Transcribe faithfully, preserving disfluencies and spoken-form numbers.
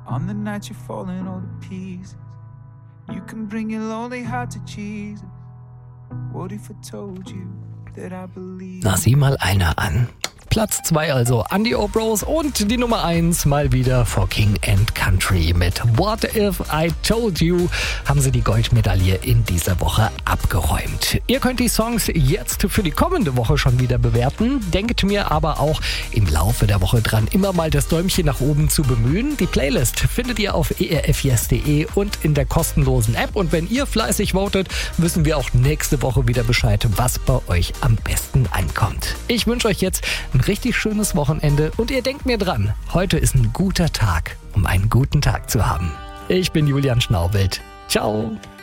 On the night you're falling all to pieces, you can bring your lonely heart to Jesus. What if I told you that I believe? Na, sieh mal einer an. Platz zwei also Andy O'Brose und die Nummer eins mal wieder for King and Country mit What If I Told You haben sie die Goldmedaille in dieser Woche abgeräumt. Ihr könnt die Songs jetzt für die kommende Woche schon wieder bewerten. Denkt mir aber auch im Laufe der Woche dran, immer mal das Däumchen nach oben zu bemühen. Die Playlist findet ihr auf e r f yes punkt d e und in der kostenlosen App. Und wenn ihr fleißig votet, wissen wir auch nächste Woche wieder Bescheid, was bei euch am besten ankommt. Ich wünsche euch jetzt ein richtig schönes Wochenende und ihr denkt mir dran, heute ist ein guter Tag, um einen guten Tag zu haben. Ich bin Julian Schnaubelt. Ciao.